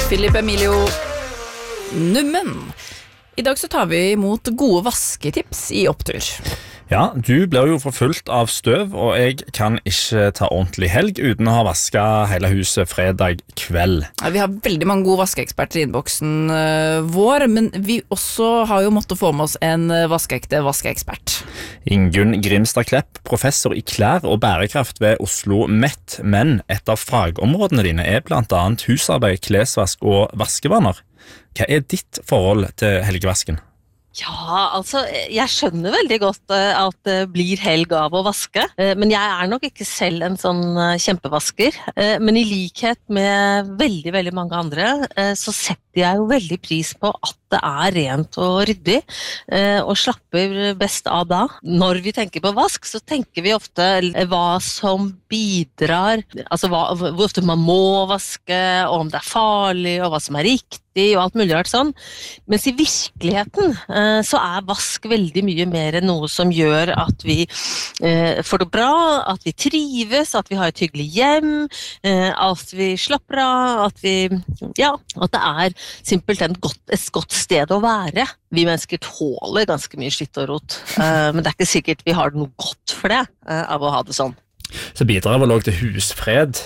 Philip Emilio Nummen. I dag så tar vi imot gode vasketips i opptur. Ja, du blir jo forfulgt av støv, og jeg kan ikke ta ordentlig helg uten å ha vasket hele huset fredag kveld. Ja, vi har veldig mange gode vaskeeksperter i innboksen vår, men vi også har jo måttet få med oss en vaskeekte vaskeekspert. Ingunn Grimstad Klepp, professor i klær og bærekraft ved Oslo Met, men et av fagområdene dine blant annet husarbeid, klesvask og vaskevaner. Hva ditt forhold til helgevasken? Ja, altså, jeg skjønner veldig godt at det blir helg av å vaske, men jeg nok ikke selv en sånn kjempevasker. Men i likhet med veldig, veldig mange andre, så setter jeg jo veldig pris på at det rent og ryddig, og slapper best av da. Når vi tenker på vask, så tenker vi ofte hva som bidrar, altså hvor ofte man må vaske, og om det farlig, og hva som riktig, og alt mulig rart sånn. Mens i virkeligheten så vask veldig mye mer enn noe som gjør at vi får det bra, at vi trives, at vi har et hyggelig hjem, at vi slapper av, at det simpelthen et godt sted å være. Vi mennesker tåler ganske mye skitt og rot, men det ikke sikkert vi har noe godt for det av å ha det sånn. Så bidrar vel også til husfred?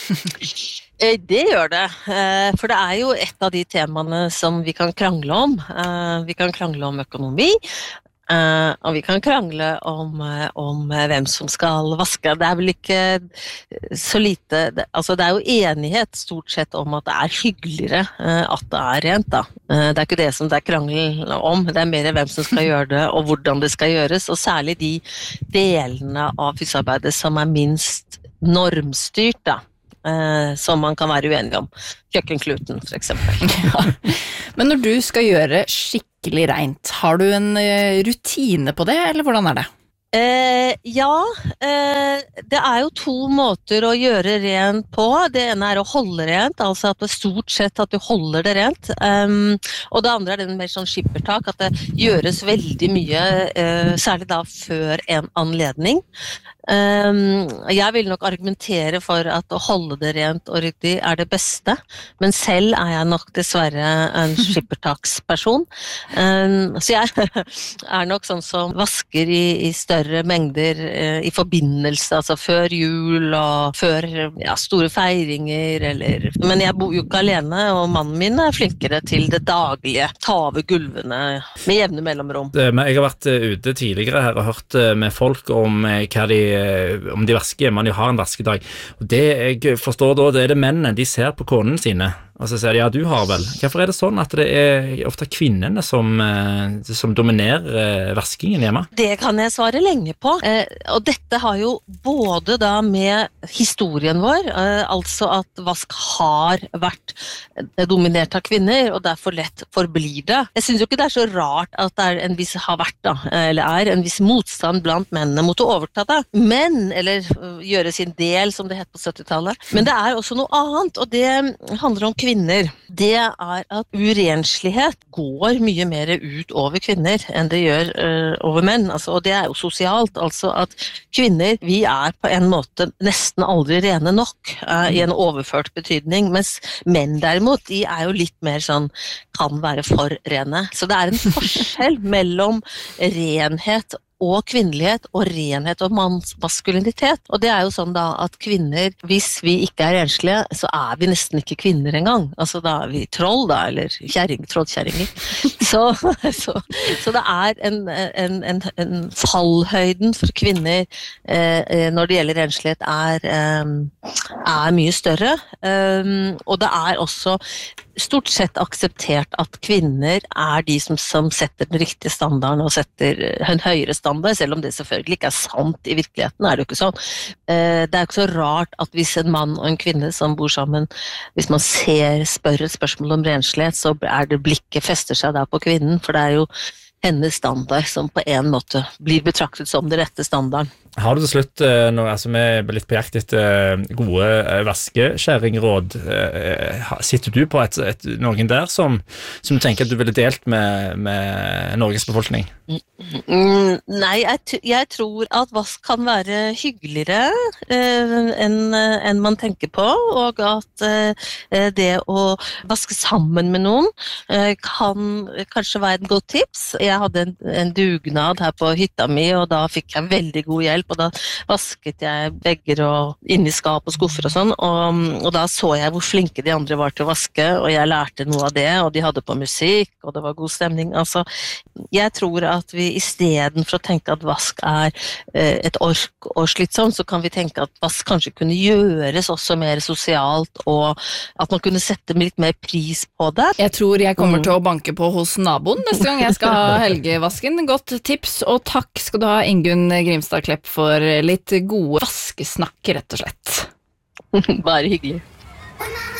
Det gjør det, for det jo et av de temaene som vi kan krangle om. Vi kan krangle om økonomi, og vi kan krangle om hvem som skal vaske. Det vel ikke så lite, altså det jo enighet stort sett om at det hyggeligere at det rent da. Det ikke det som det krangel om, det mer hvem som skal gjøre det og hvordan det skal gjøres, og særlig de delene av husarbeidet som minst normstyrt da. Som man kan være uenig om. Kjøkkenkluten, for eksempel. Ja. Men når du skal gjøre skikkelig rent, har du en rutine på det, eller hvordan det? Det jo to måter å gjøre rent på. Det ene å holde rent, altså at det stort sett at du holder det rent. Og det andre det mer sånn skippertak, at det gjøres veldig mye, særlig da før en anledning. Jeg vil nok argumentere for at å holde det rent og ryddig det beste, men selv jeg nok dessverre en skippertaksperson. Så jeg nok sånn som vasker i større mengder i forbindelse, altså før jul og før store feiringer, men jeg bor jo ikke alene, og mannen min flinkere til det daglige, ta over gulvene med jevne mellomrom. Jeg har vært ute tidligere her og hørt med folk om om de vasker hjemme, de har en vaskedag. Og det jeg forstår da, det mennene, de ser på konene sine, og så sier de, ja, du har vel. Hvorfor det sånn at det ofte kvinnene som dominerer vaskingen hjemme? Det kan jeg svare lenge på, og dette har jo både da med historien vår, altså at vask har vært dominert av kvinner, og derfor lett forblir det. Jeg synes jo ikke det så rart at det en viss har vært da, eller en viss motstand blant mennene mot å overta det, eller gjøre sin del, som det het på 70-tallet. Men det også noe annet, og det handler om kvinner. Det at urenslighet går mye mer ut over kvinner enn det gjør over menn, altså, og det jo sosialt, altså at kvinner, vi på en måte nesten aldri rene nok i en overført betydning, mens menn derimot, de jo litt mer sånn, kan være for rene. Så det en forskjell mellom renhet og kvinnelighet, og renhet og maskulinitet. Og det jo sånn da at kvinner, hvis vi ikke renslige, så vi nesten ikke kvinner engang. Altså da vi troll da, eller trollkjerringer. Så det en fallhøyden for kvinner når det gjelder renslighet mye større. Og det også stort sett akseptert at kvinner de som setter den riktige standarden og setter en høyere standard, selv om det selvfølgelig ikke sant i virkeligheten, det jo ikke sånn. Det ikke så rart at hvis en mann og en kvinne som bor sammen, hvis man spør et spørsmål om renslighet, så det blikket fester seg da på kvinnen, for det jo hennes standard som på en måte blir betraktet som det rette standarden. Har du til slutt noe, altså vi er litt på jakt etter gode vaskeskjæringråd. Sitter du på noen der som du tenker at du ville delt med Norges befolkning? Nei, jeg tror at vask kan være hyggeligere enn man tenker på, og at det å vaske sammen med noen kan kanskje være et godt tips. Jeg hadde en dugnad her på hytta mi, og da fikk jeg veldig god hjelp, og da vasket jeg vegger og inni skap og skuffer og sånn, og da så jeg hvor flinke de andre var til å vaske, og jeg lærte noe av det, og de hadde på musikk, og det var god stemning. Altså, jeg tror at vi i stedet for å tenke at vask et ork og slitsomt, så kan vi tenke at vask kanskje kunne gjøres også mer sosialt, og at man kunne sette litt mer pris på det. Jeg tror jeg kommer til å banke på hos naboen neste gang jeg skal ha helgevasken. Godt tips, og takk skal du ha, Ingunn Grimstad Klepp, for litt gode vaskesnakk, rett og slett. Bare hyggelig.